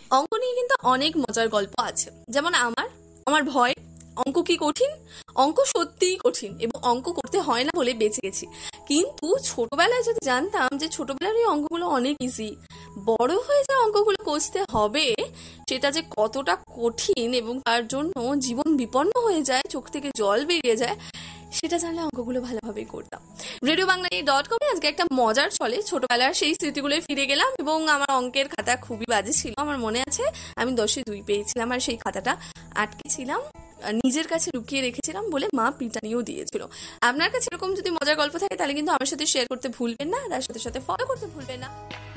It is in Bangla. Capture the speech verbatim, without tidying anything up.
অঙ্ক নিয়ে কিন্তু অনেক মজার গল্প আছে। যেমন আমার আমার ভয়, অঙ্ক কি কঠিন। অঙ্ক সত্যিই কঠিন এবং অঙ্ক করতে হয় না বলে বেঁচে গেছি। কিন্তু ছোটবেলায় যদি জানতাম যে ছোটবেলার এই অঙ্কগুলো অনেক ইজি, বড় হয়ে যে অঙ্কগুলো কষতে হবে সেটা যে কতটা কঠিন এবং তার জন্য জীবন বিপন্ন হয়ে যায়, চোখ থেকে জল বেরিয়ে যায়, সেটা জানলে অঙ্কগুলো ভালোভাবেই করতাম। রেডিও বাংলা এই ডট কমে আজকে একটা মজার ছলে ছোটবেলার সেই স্মৃতিগুলোয় ফিরে গেলাম এবং আমার অঙ্কের খাতা খুবই বাজে ছিল। আমার মনে আছে আমি দশে দুই পেয়েছিলাম আর সেই খাতাটা আটকে ছিলাম, আহ, নিজের কাছে লুকিয়ে রেখেছিলাম বলে মা পিটানিও দিয়েছিল। আপনার কাছে এরকম যদি মজার গল্প থাকে তাহলে কিন্তু আমার সাথে শেয়ার করতে ভুলবেন না, তার সাথে সাথে ফলো করতে ভুলবেন না।